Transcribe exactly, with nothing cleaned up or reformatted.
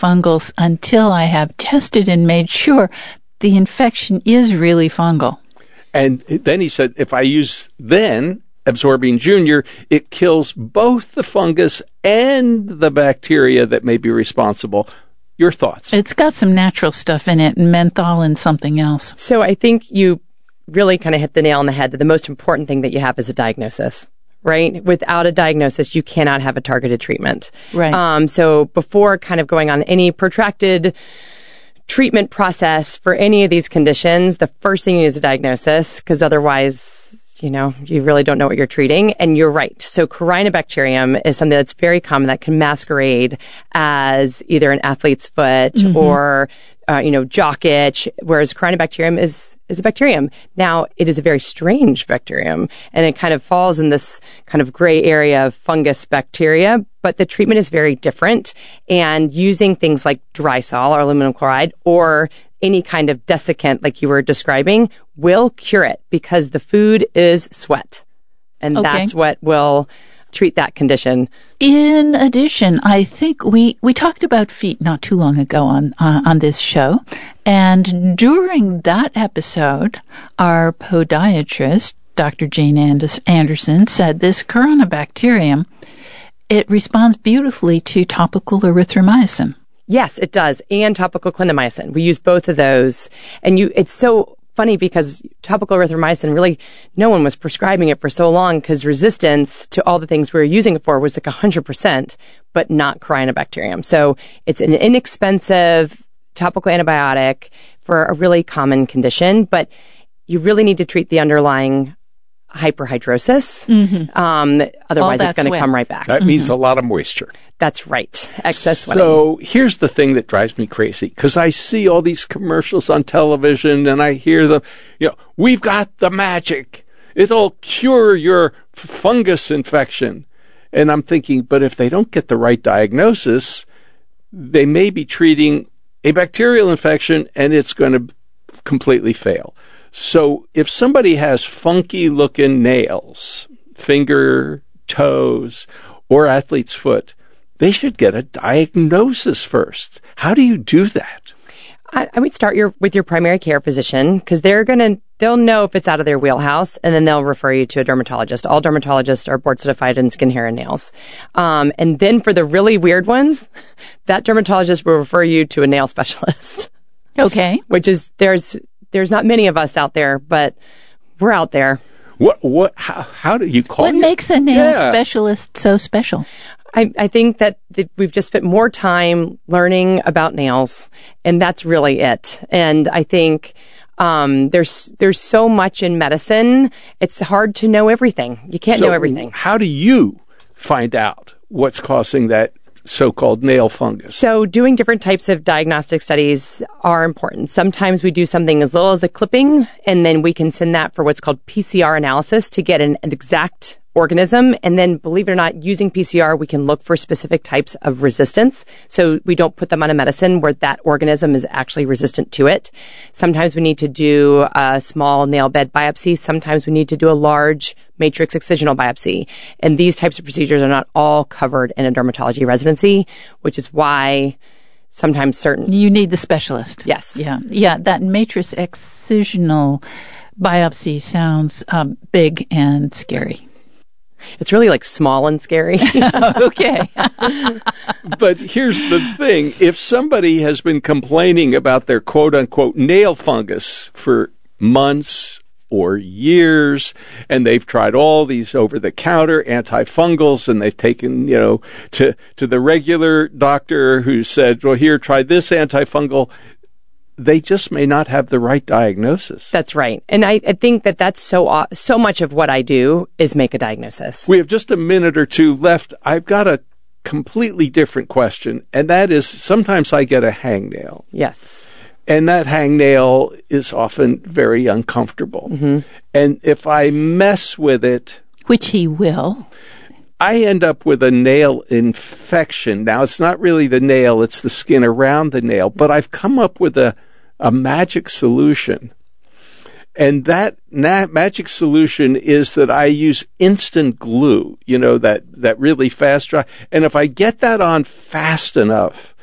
antifungals until I have tested and made sure the infection is really fungal. And then he said, if I use then Absorbing Junior, it kills both the fungus and the bacteria that may be responsible. Your thoughts? It's got some natural stuff in it, menthol and something else. So I think you really kind of hit the nail on the head that the most important thing that you have is a diagnosis, right? Without a diagnosis, you cannot have a targeted treatment. Right. Um, so before kind of going on any protracted treatment process for any of these conditions, the first thing is a diagnosis, because otherwise, you know, you really don't know what you're treating. And you're right. So Corynebacterium is something that's very common that can masquerade as either an athlete's foot mm-hmm. or, uh, you know, jock itch, whereas Corynebacterium is, is a bacterium. Now, it is a very strange bacterium, and it kind of falls in this kind of gray area of fungus bacteria, but the treatment is very different. And using things like Drysol or aluminum chloride or any kind of desiccant like you were describing will cure it, because the food is sweat. And okay. that's what will treat that condition. In addition, I think we, we talked about feet not too long ago on uh, on this show. And during that episode, our podiatrist, Doctor Jane Anders- Anderson, said this Corynebacterium, it responds beautifully to topical erythromycin. Yes, it does. And topical clindamycin. We use both of those. And you, it's so funny because topical erythromycin, really, no one was prescribing it for so long because resistance to all the things we were using it for was like one hundred percent, but not Corynebacterium. So it's an inexpensive topical antibiotic for a really common condition, but you really need to treat the underlying hyperhidrosis. Mm-hmm. Um, otherwise, it's going to come right back. That mm-hmm. means a lot of moisture. That's right. Excess sweating. So here's the thing that drives me crazy, because I see all these commercials on television and I hear them, you know, we've got the magic. It'll cure your fungus infection. And I'm thinking, but if they don't get the right diagnosis, they may be treating a bacterial infection and it's going to completely fail. So if somebody has funky looking nails, finger, toes, or athlete's foot, they should get a diagnosis first. How do you do that? I, I would start your, with your primary care physician, because they're going to, they'll know if it's out of their wheelhouse, and then they'll refer you to a dermatologist. All dermatologists are board certified in skin, hair, and nails. Um, and then for the really weird ones, that dermatologist will refer you to a nail specialist. Okay. Which is, there's, There's not many of us out there, but we're out there. What? What? How, how do you call it? What you? makes a nail yeah. specialist so special? I, I think that the, we've just spent more time learning about nails, and that's really it. And I think um, there's there's so much in medicine; it's hard to know everything. You can't so know everything. How do you find out what's causing that so-called nail fungus? So doing different types of diagnostic studies are important. Sometimes we do something as little as a clipping, and then we can send that for what's called P C R analysis to get an, an exact organism. And then, believe it or not, using P C R, we can look for specific types of resistance. So we don't put them on a medicine where that organism is actually resistant to it. Sometimes we need to do a small nail bed biopsy. Sometimes we need to do a large matrix excisional biopsy. And these types of procedures are not all covered in a dermatology residency, which is why sometimes certain... You need the specialist. Yes. Yeah. Yeah. That matrix excisional biopsy sounds um, big and scary. It's really like small and scary. Okay. But here's the thing. If somebody has been complaining about their quote-unquote nail fungus for months or years, and they've tried all these over-the-counter antifungals, and they've taken, you know, to, to the regular doctor who said, well, here, try this antifungal, they just may not have the right diagnosis. That's right. And I, I think that that's so so much of what I do is make a diagnosis. We have just a minute or two left. I've got a completely different question, and that is sometimes I get a hangnail. Yes. And that hangnail is often very uncomfortable. Mm-hmm. And if I mess with it... Which he will... I end up with a nail infection. Now, it's not really the nail, it's the skin around the nail, but I've come up with a, a magic solution. And that na- magic solution is that I use instant glue, you know, that, that really fast dry. And if I get that on fast enough,